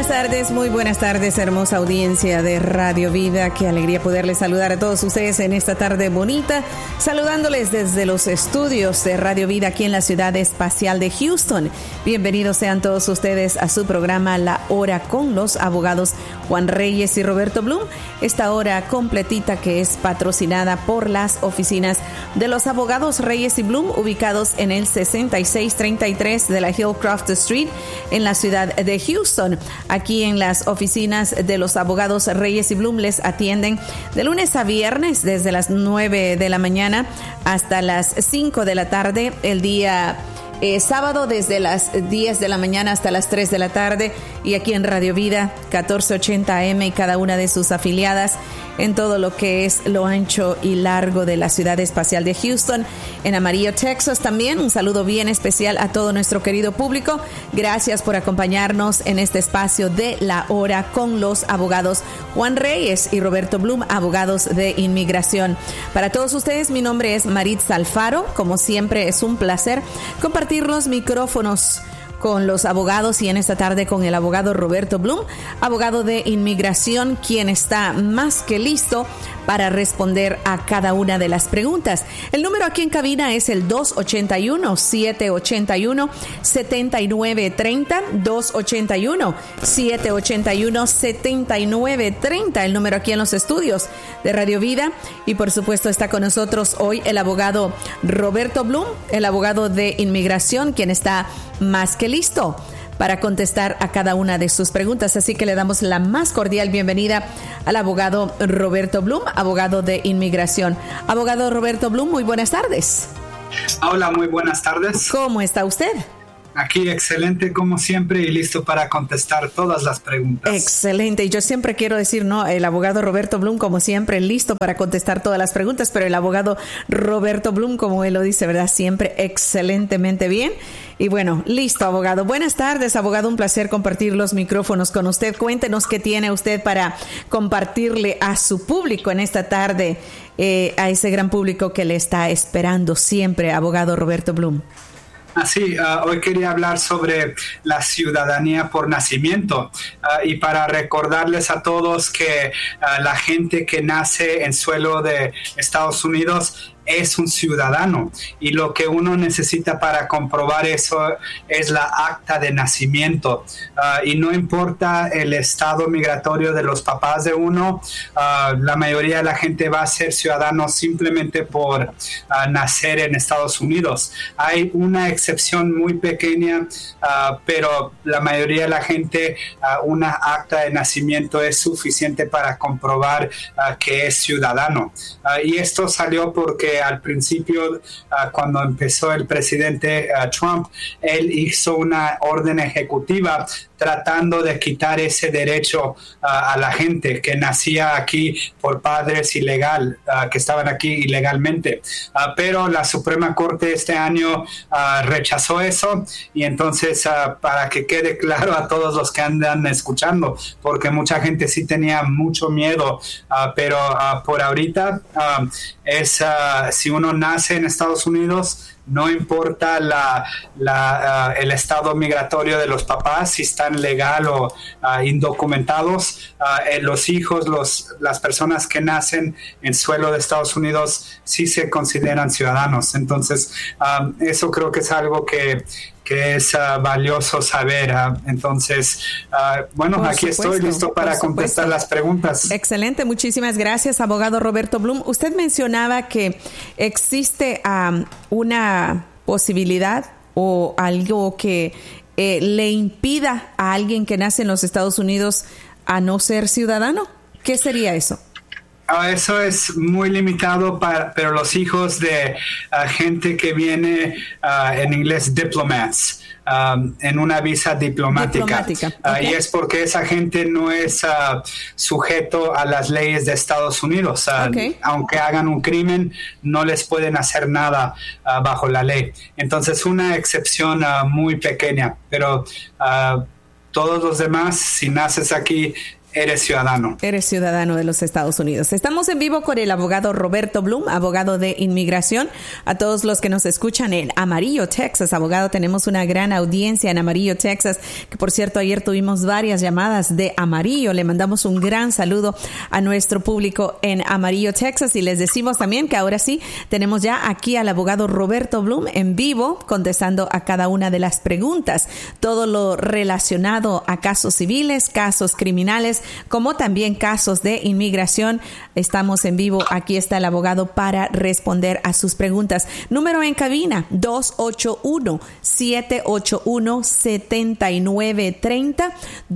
Muy buenas tardes, hermosa audiencia de Radio Vida. Qué alegría poderles saludar a todos ustedes en esta tarde bonita, saludándoles desde los estudios de Radio Vida aquí en la ciudad espacial de Houston. Bienvenidos sean todos ustedes a su programa La Hora con los abogados Juan Reyes y Roberto Blum. Esta hora completita que es patrocinada por las oficinas de los abogados Reyes y Blum, ubicados en el 6633 de la Hillcroft Street en la ciudad de Houston. Aquí en las oficinas de los abogados Reyes y Blum les atienden de lunes a viernes desde las 9 de la mañana hasta las 5 de la tarde. El día sábado desde las 10 de la mañana hasta las 3 de la tarde. Y aquí en Radio Vida 1480 AM y cada una de sus afiliadas en todo lo que es lo ancho y largo de la ciudad espacial de Houston, en Amarillo, Texas también. Un saludo bien especial a todo nuestro querido público. Gracias por acompañarnos en este espacio de La Hora con los abogados Juan Reyes y Roberto Blum, abogados de inmigración. Para todos ustedes, mi nombre es Maritza Alfaro. Como siempre, es un placer compartir los micrófonos con los abogados y en esta tarde con el abogado Roberto Blum, abogado de inmigración, quien está más que listo para responder a cada una de las preguntas. El número aquí en cabina es el 281-781-7930, 281-781-7930, el número aquí en los estudios de Radio Vida. Y por supuesto está con nosotros hoy el abogado Roberto Blum, el abogado de inmigración, quien está más que listo para contestar a cada una de sus preguntas. Así que le damos la más cordial bienvenida al abogado Roberto Blum, abogado de inmigración. Abogado Roberto Blum, muy buenas tardes. Hola, muy buenas tardes. ¿Cómo está usted? Aquí excelente como siempre y listo para contestar todas las preguntas. Excelente, y yo siempre quiero decir, no, el abogado Roberto Blum como siempre listo para contestar todas las preguntas, pero el abogado Roberto Blum, como él lo dice, ¿verdad? Siempre excelentemente bien. Y bueno, listo, abogado. Buenas tardes, abogado, un placer compartir los micrófonos con usted. Cuéntenos qué tiene usted para compartirle a su público en esta tarde, a ese gran público que le está esperando siempre, abogado Roberto Blum. Así, hoy quería hablar sobre la ciudadanía por nacimiento y para recordarles a todos que la gente que nace en suelo de Estados Unidos es un ciudadano y lo que uno necesita para comprobar eso es la acta de nacimiento y no importa el estado migratorio de los papás de uno, la mayoría de la gente va a ser ciudadano simplemente por nacer en Estados Unidos. Hay una excepción muy pequeña, pero la mayoría de la gente, una acta de nacimiento es suficiente para comprobar que es ciudadano. Y esto salió porque al principio, cuando empezó el presidente Trump, él hizo una orden ejecutiva tratando de quitar ese derecho a la gente que nacía aquí por padres que estaban aquí ilegalmente. Pero la Suprema Corte este año rechazó eso y entonces para que quede claro a todos los que andan escuchando, porque mucha gente sí tenía mucho miedo, pero por ahorita si uno nace en Estados Unidos, no importa el estado migratorio de los papás, si están legal o indocumentados, los hijos, las personas que nacen en suelo de Estados Unidos sí se consideran ciudadanos. Entonces, eso creo que es algo que es valioso saber. Entonces, bueno, por aquí supuesto, estoy listo para contestar las preguntas. Excelente, muchísimas gracias, abogado Roberto Blum. Usted mencionaba que existe una posibilidad o algo que le impida a alguien que nace en los Estados Unidos a no ser ciudadano. ¿Qué sería eso? Eso es muy limitado, pero los hijos de gente que viene en inglés diplomats, en una visa diplomática. Okay. Y es porque esa gente no es sujeto a las leyes de Estados Unidos. Okay. Aunque hagan un crimen, no les pueden hacer nada bajo la ley. Entonces, una excepción muy pequeña, pero todos los demás, si naces aquí eres ciudadano. Eres ciudadano de los Estados Unidos. Estamos en vivo con el abogado Roberto Blum, abogado de inmigración. A todos los que nos escuchan en Amarillo, Texas, abogado, tenemos una gran audiencia en Amarillo, Texas, que por cierto ayer tuvimos varias llamadas de Amarillo. Le mandamos un gran saludo a nuestro público en Amarillo, Texas, y les decimos también que ahora sí tenemos ya aquí al abogado Roberto Blum en vivo contestando a cada una de las preguntas. Todo lo relacionado a casos civiles, casos criminales, como también casos de inmigración. Estamos en vivo. Aquí está el abogado para responder a sus preguntas. Número en cabina, 281-781-7930,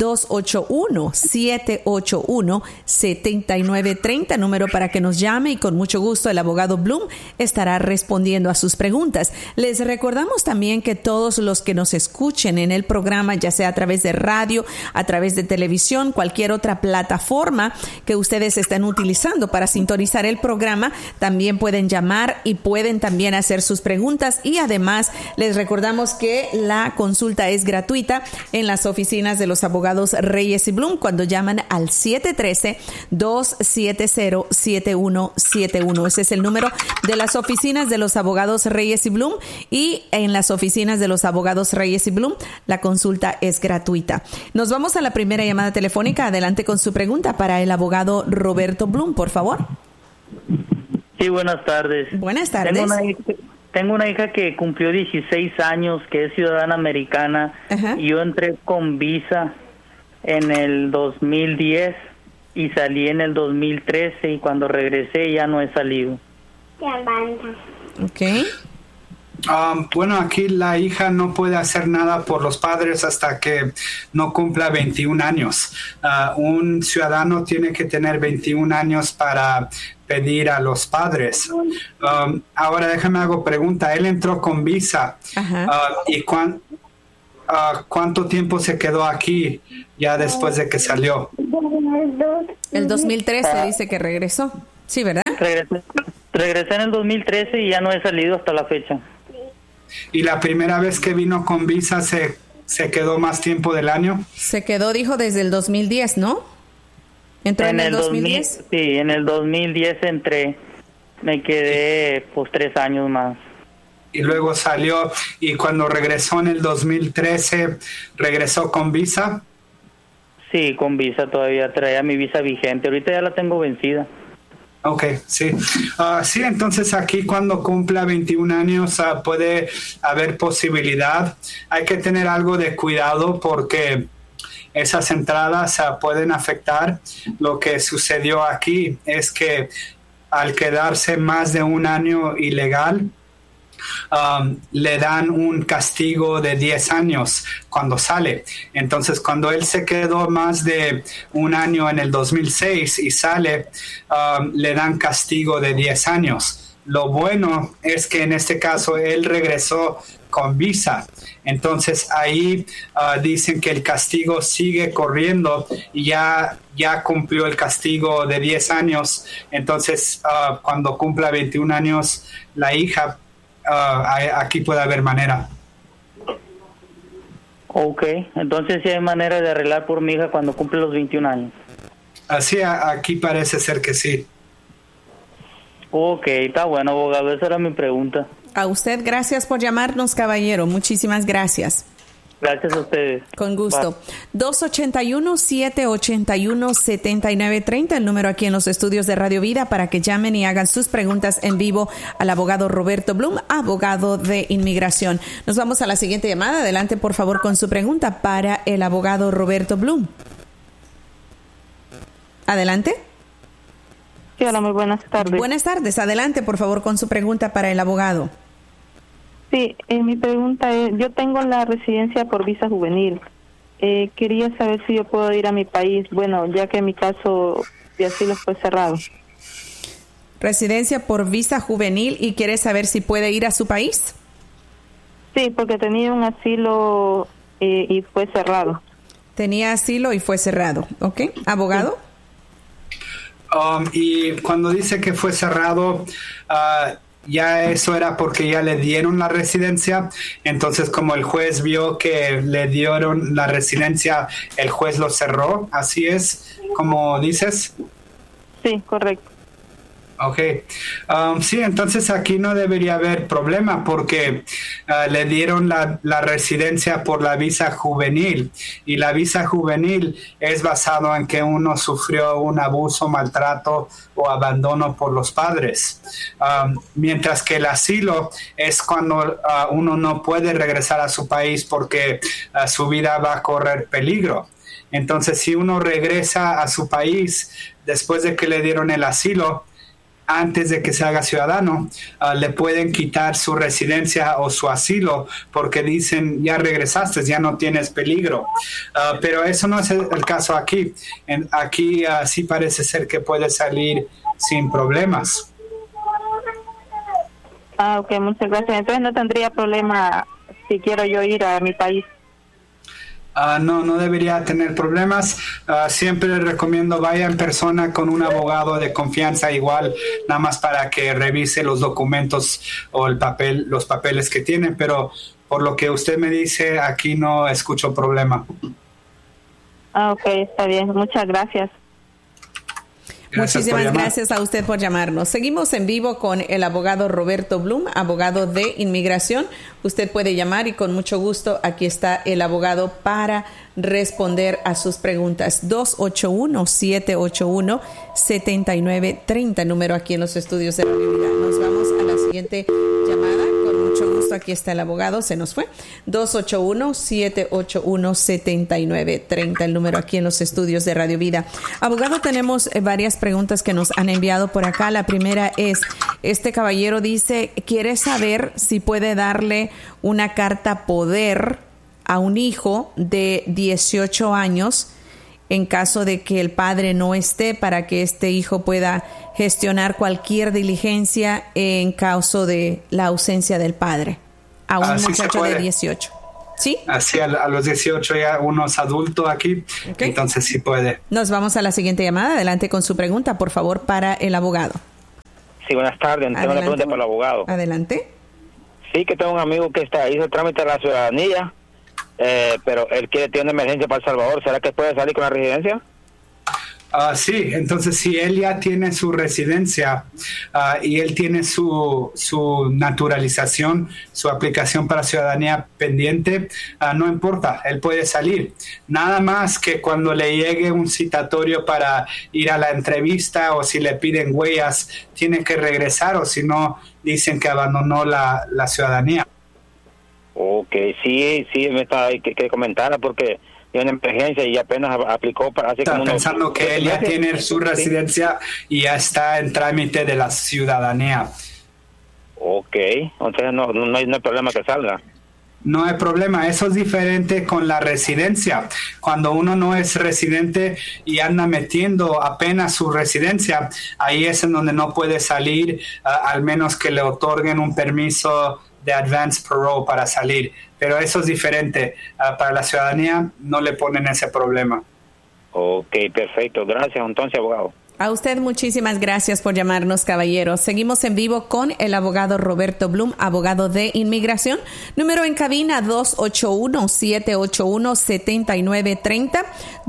281-781-7930, número para que nos llame, y con mucho gusto el abogado Blum estará respondiendo a sus preguntas. Les recordamos también que todos los que nos escuchen en el programa, ya sea a través de radio, a través de televisión, cualquier otra plataforma que ustedes estén utilizando para sintonizar el programa, también pueden llamar y pueden también hacer sus preguntas. Y además les recordamos que la consulta es gratuita en las oficinas de los abogados Reyes y Blum cuando llaman al 713-270-7171. Ese es el número de las oficinas de los abogados Reyes y Blum, y en las oficinas de los abogados Reyes y Blum la consulta es gratuita. Nos vamos a la primera llamada telefónica. Adelante con su pregunta para el abogado Roberto Blum, por favor. Sí, buenas tardes. Buenas tardes. Tengo una hija que cumplió 16 años, que es ciudadana americana. Ajá. Y yo entré con visa en el 2010 y salí en el 2013, y cuando regresé ya no he salido. Ok. Bueno, aquí la hija no puede hacer nada por los padres hasta que no cumpla 21 años. Un ciudadano tiene que tener 21 años para pedir a los padres. Ahora déjame hago pregunta. Él entró con visa. ¿Y cuánto tiempo se quedó aquí ya después de que salió? El 2013 dice que regresó. Sí, ¿verdad? Regresé en el 2013 y ya no he salido hasta la fecha. ¿Y la primera vez que vino con visa se quedó más tiempo del año? Se quedó, dijo, desde el 2010, ¿no? ¿Entró en el 2010? Sí, en el 2010 entré. Me quedé pues 3 años más. Y luego salió, y cuando regresó en el 2013, ¿regresó con visa? Sí, con visa todavía. Traía mi visa vigente. Ahorita ya la tengo vencida. Ok, sí. Sí, entonces aquí cuando cumpla 21 años puede haber posibilidad. Hay que tener algo de cuidado porque esas entradas pueden afectar. Lo que sucedió aquí es que al quedarse más de un año ilegal, le dan un castigo de 10 años cuando sale. Entonces, cuando él se quedó más de un año en el 2006 y sale, le dan castigo de 10 años. Lo bueno es que en este caso él regresó con visa. Entonces, ahí dicen que el castigo sigue corriendo y ya cumplió el castigo de 10 años. Entonces, cuando cumpla 21 años, la hija, aquí puede haber manera. Ok, entonces sí hay manera de arreglar por mi hija cuando cumple los 21 años. Así, aquí parece ser que sí. Ok, está bueno, abogado, esa era mi pregunta. A usted, gracias por llamarnos, caballero. Muchísimas gracias. Gracias a ustedes. Con gusto. 281-781-7930, el número aquí en los estudios de Radio Vida para que llamen y hagan sus preguntas en vivo al abogado Roberto Blum, abogado de inmigración. Nos vamos a la siguiente llamada. Adelante, por favor, con su pregunta para el abogado Roberto Blum. Adelante. Sí, hola, muy buenas tardes. Buenas tardes. Adelante, por favor, con su pregunta para el abogado. Sí, mi pregunta es, yo tengo la residencia por visa juvenil. Quería saber si yo puedo ir a mi país, bueno, ya que mi caso de asilo fue cerrado. Residencia por visa juvenil, y quiere saber si puede ir a su país. Sí, porque tenía un asilo y fue cerrado. Tenía asilo y fue cerrado, ¿ok? ¿Abogado? Sí. Y cuando dice que fue cerrado, ya eso era porque ya le dieron la residencia. Entonces, como el juez vio que le dieron la residencia, el juez lo cerró. Así es, como dices. Sí, correcto. Ok. Sí, entonces aquí no debería haber problema porque le dieron la residencia por la visa juvenil, y la visa juvenil es basado en que uno sufrió un abuso, maltrato o abandono por los padres. Mientras que el asilo es cuando uno no puede regresar a su país porque su vida va a correr peligro. Entonces, si uno regresa a su país después de que le dieron el asilo, antes de que se haga ciudadano, le pueden quitar su residencia o su asilo porque dicen, ya regresaste, ya no tienes peligro. Pero eso no es el caso aquí. Aquí sí parece ser que puede salir sin problemas. Ok, muchas gracias. Entonces no tendría problema si quiero yo ir a mi país. No debería tener problemas. Siempre les recomiendo vaya en persona con un abogado de confianza, igual, nada más para que revise los documentos o los papeles que tienen, pero por lo que usted me dice, aquí no escucho problema. Ok, está bien. Muchas gracias. Muchísimas gracias a usted por llamarnos. Seguimos en vivo con el abogado Roberto Blum, abogado de inmigración. Usted puede llamar y con mucho gusto aquí está el abogado para responder a sus preguntas. 281-781-7930, número aquí en los estudios de Radio Vida. Nos vamos a la siguiente llamada. Con mucho gusto, aquí está el abogado. Se nos fue. 281-781-7930, el número aquí en los estudios de Radio Vida. Abogado, tenemos varias preguntas que nos han enviado por acá. La primera es, este caballero dice, quiere saber si puede darle una carta poder a un hijo de 18 años en caso de que el padre no esté, para que este hijo pueda gestionar cualquier diligencia en caso de la ausencia del padre. A un muchacho de 18. ¿Sí? Así a los 18 ya uno es adulto aquí, okay. Entonces sí puede. Nos vamos a la siguiente llamada. Adelante con su pregunta, por favor, para el abogado. Sí, buenas tardes. Tengo una pregunta para el abogado. Adelante. Sí, que tengo un amigo que hizo el trámite de la ciudadanía, pero él tiene una emergencia para El Salvador. ¿Será que puede salir con la residencia? Sí, entonces si él ya tiene su residencia y él tiene su naturalización, su aplicación para ciudadanía pendiente, no importa, él puede salir. Nada más que cuando le llegue un citatorio para ir a la entrevista o si le piden huellas, tiene que regresar, o si no, dicen que abandonó la ciudadanía. Ok, sí, me está que comentara porque tiene una emergencia y apenas aplicó para hacer como pensando que él ya tiene su residencia y ya está en trámite de la ciudadanía. Ok, entonces no hay problema que salga. No hay problema, eso es diferente con la residencia. Cuando uno no es residente y anda metiendo apenas su residencia, ahí es en donde no puede salir, al menos que le otorguen un permiso de advance parole para salir. Pero eso es diferente. Para la ciudadanía no le ponen ese problema. Ok, perfecto. Gracias, entonces, abogado. A usted muchísimas gracias por llamarnos, caballero. Seguimos en vivo con el abogado Roberto Blum, abogado de inmigración. Número en cabina 281-781-7930,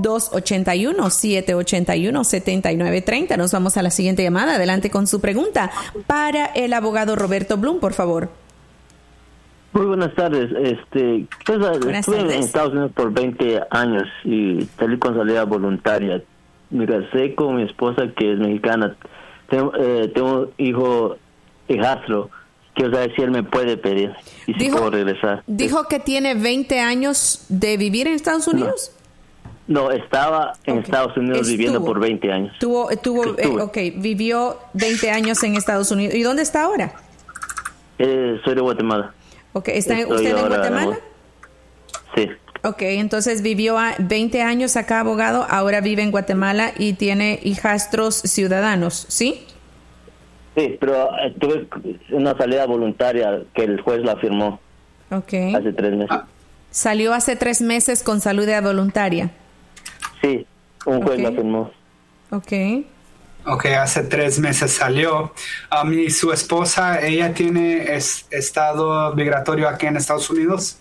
281-781-7930. Nos vamos a la siguiente llamada. Adelante con su pregunta para el abogado Roberto Blum, por favor. Muy buenas tardes. Estuve en Estados Unidos por 20 años y salí con salida voluntaria. Me casé con mi esposa, que es mexicana. Tengo un hijastro. Quiero saber si él me puede pedir y si puedo regresar. ¿Dijo que tiene 20 años de vivir en Estados Unidos? No, estaba en Estados Unidos viviendo por 20 años. Vivió 20 años en Estados Unidos. ¿Y dónde está ahora? Soy de Guatemala. ¿Está usted en Guatemala? Sí. Ok, entonces vivió 20 años acá, abogado, ahora vive en Guatemala y tiene hijastros ciudadanos, ¿sí? Sí, pero tuve una salida voluntaria que el juez la firmó. Okay. Hace 3 meses. ¿Salió hace 3 meses con salida voluntaria? Sí, un juez la firmó. Ok. Ok, hace 3 meses salió. ¿Y su esposa, ella tiene estado migratorio aquí en Estados Unidos?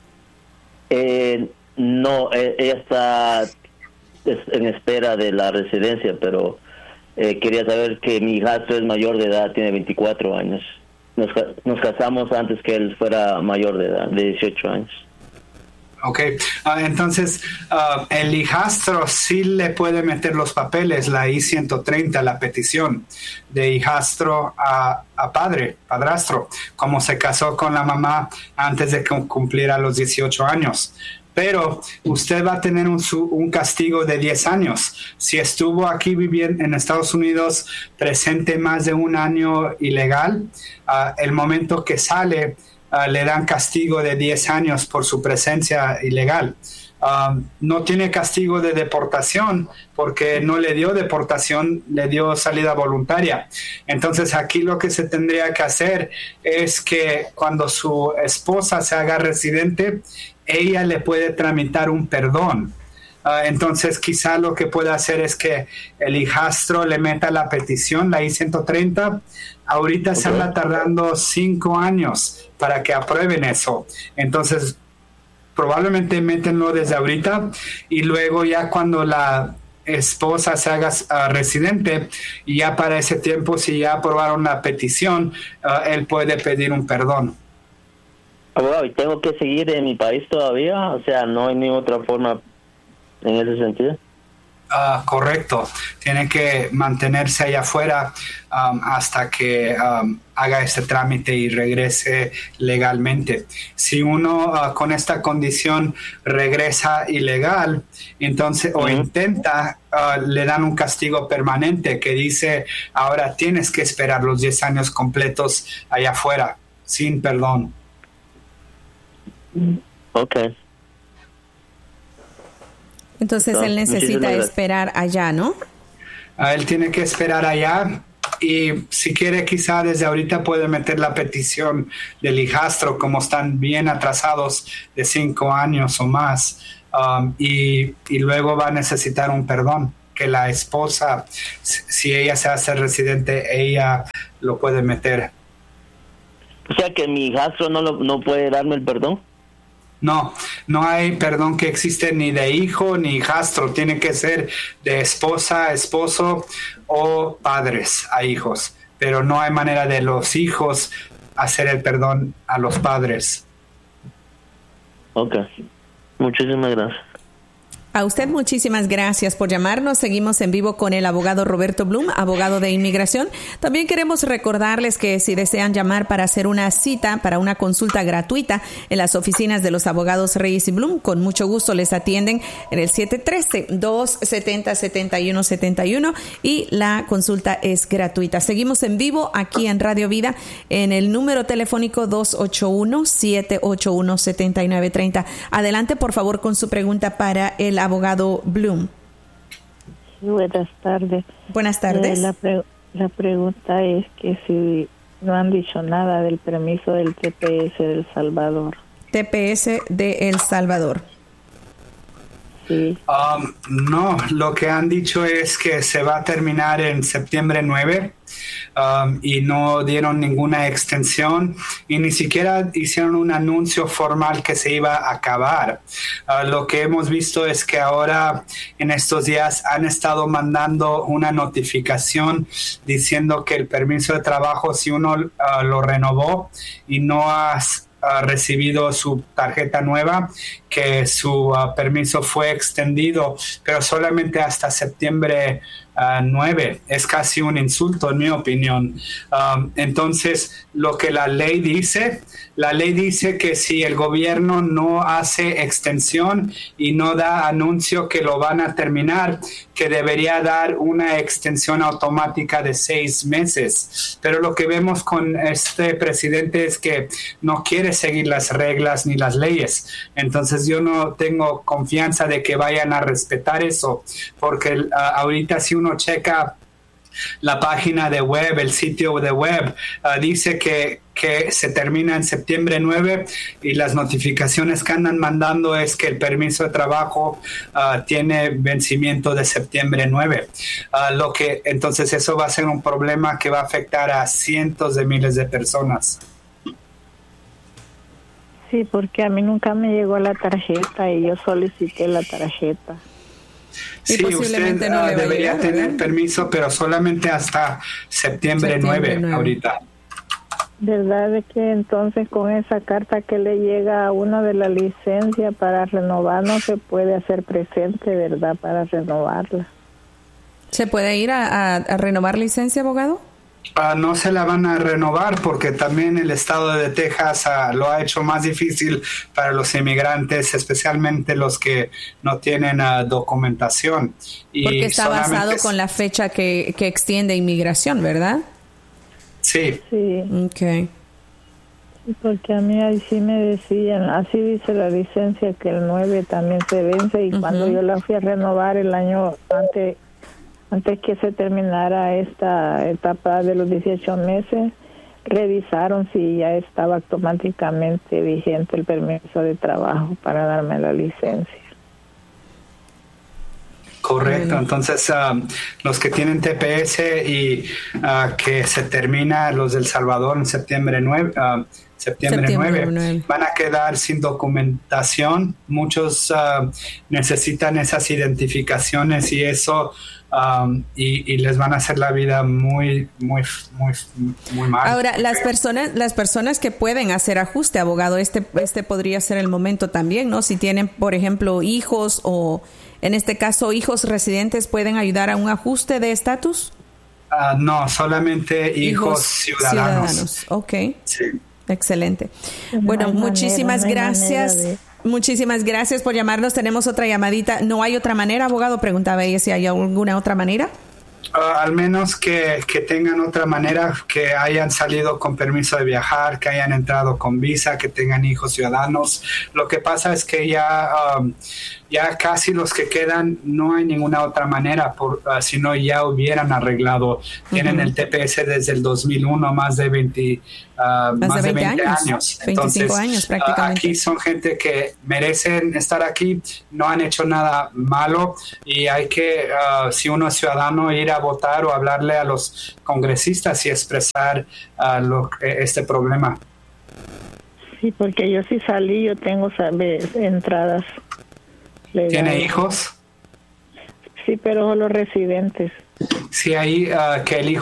No, ella está en espera de la residencia, pero quería saber que mi hijastro es mayor de edad, tiene 24 años. Nos casamos antes que él fuera mayor de edad, de 18 años. Ok, entonces el hijastro sí le puede meter los papeles, la I-130, la petición de hijastro a padrastro, como se casó con la mamá antes de que cumpliera los 18 años. Pero usted va a tener un castigo de 10 años. Si estuvo aquí viviendo en Estados Unidos presente más de 1 año ilegal, el momento que sale, le dan castigo de 10 años por su presencia ilegal. No tiene castigo de deportación porque no le dio deportación, le dio salida voluntaria. Entonces aquí lo que se tendría que hacer es que cuando su esposa se haga residente, ella le puede tramitar un perdón. Entonces quizá lo que puede hacer es que el hijastro le meta la petición, la I-130. Ahorita se anda tardando 5 años para que aprueben eso. Entonces probablemente métenlo desde ahorita y luego ya cuando la esposa se haga residente, y ya para ese tiempo, si ya aprobaron la petición, él puede pedir un perdón. Abogado, ¿y tengo que seguir en mi país todavía? O sea, no hay ni otra forma en ese sentido. Correcto, tiene que mantenerse allá afuera hasta que haga este trámite y regrese legalmente. Si uno con esta condición regresa ilegal, entonces o intenta, le dan un castigo permanente que dice ahora tienes que esperar los 10 años completos allá afuera sin perdón. Okay. Entonces él necesita esperar allá, ¿no? Él tiene que esperar allá y si quiere quizá desde ahorita puede meter la petición del hijastro, como están bien atrasados de 5 años o más, y luego va a necesitar un perdón que la esposa, si ella se hace residente, ella lo puede meter. O sea que mi hijastro no puede darme el perdón. No hay perdón que existe ni de hijo ni hijastro, tiene que ser de esposa, esposo o padres a hijos, pero no hay manera de los hijos hacer el perdón a los padres. Ok, muchísimas gracias. A usted muchísimas gracias por llamarnos. Seguimos en vivo con el abogado Roberto Blum, abogado de inmigración. También queremos recordarles que si desean llamar para hacer una cita, para una consulta gratuita en las oficinas de los abogados Reyes y Blum, con mucho gusto les atienden en el 713-270-7171 y la consulta es gratuita. Seguimos en vivo aquí en Radio Vida en el número telefónico 281-781-7930. Adelante, por favor, con su pregunta para el abogado Blum. Buenas tardes. Buenas tardes. La pregunta es que si no han dicho nada del permiso del TPS de El Salvador. TPS de El Salvador. Sí. No, lo que han dicho es que se va a terminar en septiembre 9 y no dieron ninguna extensión y ni siquiera hicieron un anuncio formal que se iba a acabar. Lo que hemos visto es que ahora en estos días han estado mandando una notificación diciendo que el permiso de trabajo, si uno lo renovó y no has recibido su tarjeta nueva, que su permiso fue extendido, pero solamente hasta septiembre 9. Es casi un insulto, en mi opinión. Entonces, lo que la ley dice que si el gobierno no hace extensión y no da anuncio que lo van a terminar, que debería dar una extensión automática de 6 meses. Pero lo que vemos con este presidente es que no quiere seguir las reglas ni las leyes. Entonces, yo no tengo confianza de que vayan a respetar eso, porque ahorita si uno checa la página de web, el sitio de web, dice que se termina en septiembre 9 y las notificaciones que andan mandando es que el permiso de trabajo tiene vencimiento de septiembre 9. Entonces eso va a ser un problema que va a afectar a cientos de miles de personas. Sí, porque a mí nunca me llegó la tarjeta y yo solicité la tarjeta. Sí, usted no debería llegar, tener permiso, pero solamente hasta septiembre 9 ahorita. ¿Verdad de que entonces con esa carta que le llega a uno de la licencia para renovar no se puede hacer presente, verdad, para renovarla? ¿Se puede ir a renovar licencia, abogado? No se la van a renovar porque también el estado de Texas lo ha hecho más difícil para los inmigrantes, especialmente los que no tienen documentación. Porque está basado con la fecha que extiende inmigración, ¿verdad? Sí. Sí. Okay. Porque a mí ahí sí me decían, así dice la licencia, que el 9 también se vence y cuando yo la fui a renovar el año antes que se terminara esta etapa de los 18 meses, revisaron si ya estaba automáticamente vigente el permiso de trabajo para darme la licencia. Correcto, entonces los que tienen TPS y que se termina los de El Salvador en septiembre 9 van a quedar sin documentación. Muchos necesitan esas identificaciones y eso y les van a hacer la vida muy mal. Ahora, las personas que pueden hacer ajuste, abogado, este podría ser el momento también, ¿no? Si tienen, por ejemplo, hijos o en este caso hijos residentes, ¿pueden ayudar a un ajuste de estatus? No, solamente hijos ciudadanos. Ok. Sí. Excelente. Bueno, muchísimas gracias. Muchísimas gracias por llamarnos. Tenemos otra llamadita. ¿No hay otra manera, abogado? Preguntaba ella si hay alguna otra manera. Al menos que tengan otra manera, que hayan salido con permiso de viajar, que hayan entrado con visa, que tengan hijos ciudadanos. Lo que pasa es que ya casi los que quedan no hay ninguna otra manera, si no ya hubieran arreglado. Tienen el TPS desde el 2001, más de 20 años. 25 Entonces, años prácticamente. Aquí son gente que merecen estar aquí, no han hecho nada malo y hay que, si uno es ciudadano, ir a votar o hablarle a los congresistas y expresar este problema. Sí, porque yo sí salí, yo tengo entradas legales. ¿Tiene hijos? Sí, pero solo residentes. Sí, ahí que el hijo